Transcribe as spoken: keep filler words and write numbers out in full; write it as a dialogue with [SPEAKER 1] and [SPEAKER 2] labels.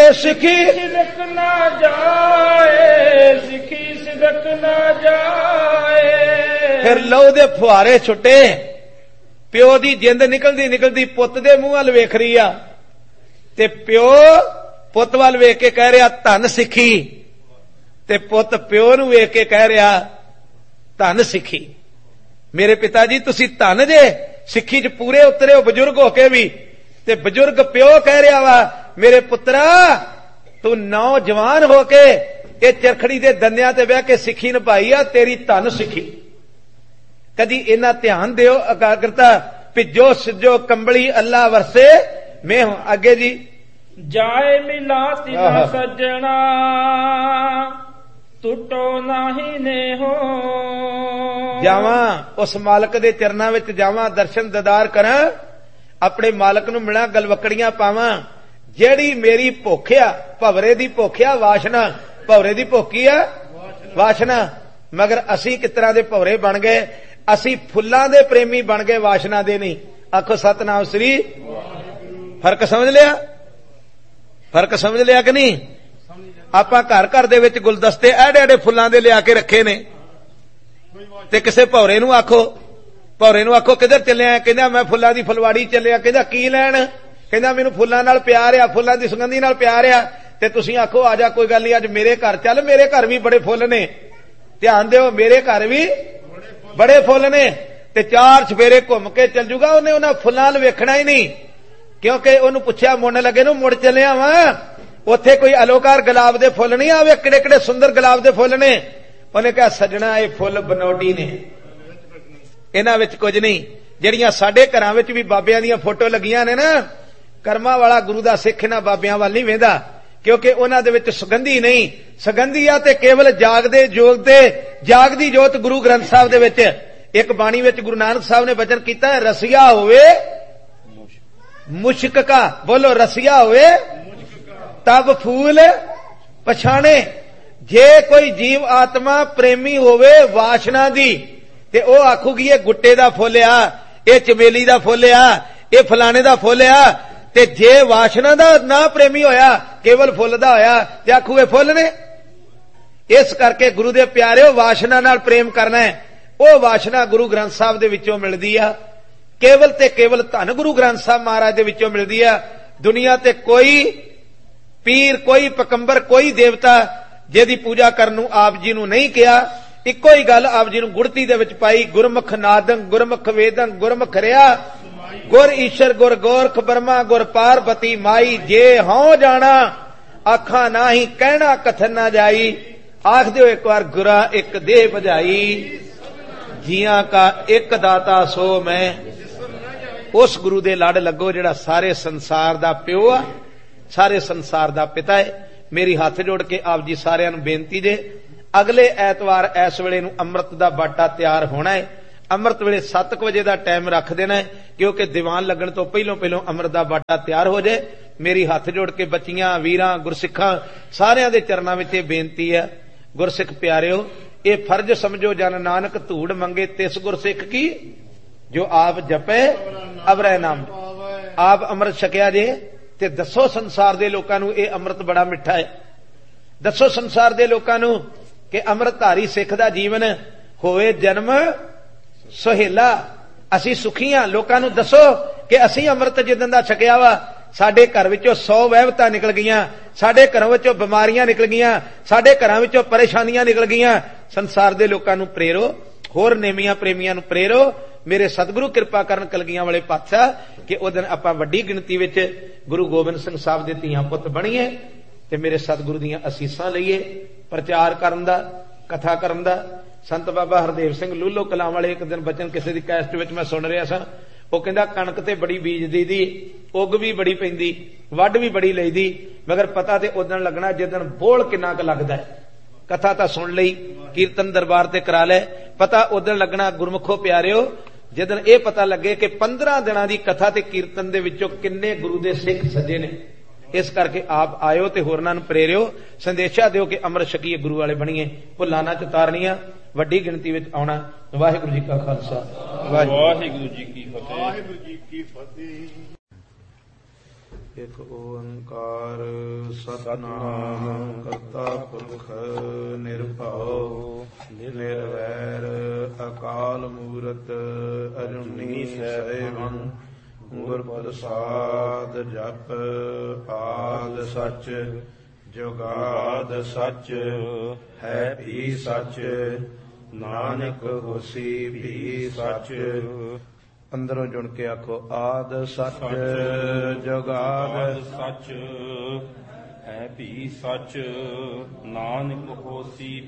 [SPEAKER 1] सिखी
[SPEAKER 2] सिदक ना जाए, सिखी सिदक ना जाए।
[SPEAKER 1] फिर लहू दे फुहारे छुटे, प्यो दी जिंद निकलदी निकलदी पुत दे मूंह वल वेख रही आ, ते प्यो पुत वल वेख के कह रहा धन सिखी, ते पुत प्यो नूं वेख के कह रहा धन सिखी। मेरे पिता जी तुसी धन जे, सिखी च पूरे उतरे हो बजुर्ग होके भी, ते बजुर्ग प्यो कह रहा वा मेरे पुत्रा तू नौजवान होके ये चरखड़ी दे दंदियां ते बह के सिखी निभाई आ, तेरी धन सिखी। कदी इना ध्यान दियो एकाग्रता, भिजो सिजो कंबली अल्लाह वरसे मैं हूं। आगे जी
[SPEAKER 2] जाए मिला तिना सजना, टुटो नाही ने हो।
[SPEAKER 1] जावा उस मालक दे चरनां विच जावा, दर्शन दीदार करा, अपने मालक नूं मिला, गलवकड़ियां पावां। जेड़ी मेरी भुख आ, भवरे दी भुख आ, वासना भवरे दी भुखी आ वासना, मगर असी किस तरह दे भवरे बन गए, असी फुल्लां दे प्रेमी बन गए, वासना दे नहीं। आखो सतनाम श्री। फर्क समझ लिया, फर्क समझ लिया कि नहीं। आपां घर घर दे विच गुलदस्ते एडे एडे फुल्लां दे लिया के रखे ने, ते किसे भौरे नूं आखो, भौरे नूं आखो किधर चलिया, कहंदा मैं फुल्लां दी फुलवाड़ी चलिया, कहंदा की लैण, कहंदा मैनूं फुल्लां नाल प्यार आ, फुल्लां दी सुगंधी नाल प्यार आ। ते तुसीं आखो आ जा कोई गल नहीं, अज मेरे घर चल, मेरे घर भी बड़े फुੱਲ ने, ध्यान दिओ मेरे घर भी बड़े फुੱਲ ने। ते चार छफेरे घुम के चल जूगा, उन्हें उन्हां फुल्लां वल वेखना ही नहीं, क्योंकि उन्होंने पुछया मुंड लगे नूं मुड़ चलिया वा, उत्थे कोई अलोकार गुलाब दे फुੱਲ नहीं आवे, किड़े किड़े सुंदर गुलाब दे फुੱਲ ने। उन्हें कहा सजना ये फुੱਲ बनौटी ने, इन्हां विच कुछ नहीं। जिहड़ियां साडे घरां विच भी बाबियां दीयां फोटो लगियां ने ना, कर्मा वाला गुरु दा सिख इन्हां बाबियां वल नहीं वेंदा, क्योंकि उन्हां दे विच सुगंधी नहीं। सुगंधी आ ते केवल जागदे जोग दे जागदी जोत गुरु ग्रंथ साहिब दे विच। एक बाणी विच गुरु नानक साहब ने वचन कीता है, रसिया होवे मुश्क का, बोलो रसिया होवे तब फूल पछाणे। जे कोई जीव आत्मा प्रेमी होवे वासना दी, ते ओ आखूगी ये गुट्टे दा फुੱਲ आ, ये चमेली दा फुੱਲ आ, ये फलाने दा फुੱਲ आ। ते जे वासना दा ना प्रेमी होया, केवल फुੱਲ दा होया, ते आखूगे फुੱਲ ने। इस करके गुरु दे प्यारिओ वासना नाल प्रेम करना है, ओ वासना गुरु ग्रंथ साहिब दे विचों मिलदी आ। केवल ते केवल धन गुरु ग्रंथ साहिब महाराज दे विचों मिलदी आ। दुनिया ते कोई पीर, कोई पकंबर, कोई देवता जिहदी पूजा करन नूं आप जी नूं नहीं किया। इक्को ही गल आप जी नूं गुड़ती दे विच पाई, गुरमुख नादं गुरमुख वेदं गुरमुख रिया, गुर ईश्वर गुर गोरख ब्रह्मा गुर पार्वती माई। जे हों जाना आखा नाही, कहना कथन ना जाई, आख दिओ एक बार गुरा एक देह बजाई। जियां का एक दाता सो मैं, उस गुरु दे लड़ लगो जिहड़ा सारे संसार दा प्यो आ, सारे संसार दा पिता है। मेरी हाथ जोड़ के आप जी सारिਆਂ ਨੂੰ बेनती जे, अगले ऐतवार इस वेले नूं अमृत दा बाटा तैयार होना है। अमृत वेले सत्त बजे का टाइम रख देना है, क्योंकि दीवान लगन तो पहलों पहलों अमृत का बाटा तैयार हो जाए। मेरी हाथ जोड़ के बच्चियां वीरां गुरसिखां सारियां दे चरनां विच बेनती है, गुरसिख प्यारिओ ये फर्ज समझो, जन नानक धूड़ मंगे तिस गुरसिख की, जो आप जपे अवरै नाम। आप अमृत छकिया जे, ते दसो संसार दे लोकां नूं ये अमृत बड़ा मिठा है। दसो संसार दे लोकां नूं कि अमृतधारी सिख दा जीवन होवे जन्म सुहेला, असी सुखी हां। लोकां नूं दसो कि असी अमृत जिदन दा छकिया वा, साडे घर विचों सौ वहबतां निकल गईयां, साडे घरों विचों बीमारियां निकल गईयां, साडे घरां विचों परेशानियां निकल गईयां। संसार दे लोकां नूं प्रेरो, होर नेमियां प्रेमियां नूं प्रेरो। मेरे सतगुरु कृपा करन कलगियां वाले पातशाह कि उस दिन आपां वड्डी गिणती विच गुरु गोबिंद सिंह साहब दे धीआं पुत्त बणीए, ते मेरे सतगुरु दीआं असीसां लईए। प्रचार करन दा, कथा करन दा। संत बाबा हरदेव सिंह लूलो कलां वाले एक दिन बचन किसी दी कैसट विच मैं सुन रहा सां, ਉਹ ਕਹਿੰਦਾ कणक ते बड़ी बीजदी दी, उग भी बड़ी पैंदी, वढ भी बड़ी लईदी, मगर पता ते उदण लगना जिदण बोल किन्ना क लगदा है। कथा तां सुन लई, कीर्तन दरबार ते करा लै, पता उदण लगना गुरमुखो प्यारिओ जिदण ये पता लगे कि पंद्रह दिनां दी कथा ते कीर्तन दे विचों किन्ने गुरु दे सिख सजे ने। इस करके आप आयो ते होरनां नूं प्रेरिओ, संदेशा दिओ कि अमृत छकीए, गुरु वाले बणीए, भुल्लां ना चतारनियां, वड्डी गिणती विच आउणा। वाहिगुरू जी का खालसा, वाहिगुरू जी की फतेह। वाहिगुरू जी की फतेह। एक ओंकार
[SPEAKER 3] ਸਤਿਨਾਮ ਕਰਤਾ ਪੁਰਖ ਨਿਰਭਉ ਨਿਰਵੈਰ ਅਕਾਲ ਮੂਰਤ ਅਜੂਨੀ ਸੈਭੰ ਗੁਰ ਪ੍ਰਸਾਦ ਜਪ ਆਦ ਸਚ ਜੁਗਾਦ ਸਚ ਹੈ ਵੀ ਸਚ ਨਾਨਕ ਹੋਸੀ ਵੀ ਸਚ। ਅੰਦਰੋਂ ਜੁੜ ਕੇ ਆਖੋ ਆਦ ਸਚ ਜੁਗਾਦ
[SPEAKER 2] ਸਚ ਹੈ ਵੀ ਸਚ ਨਾਨਕ ਹੋਸੀ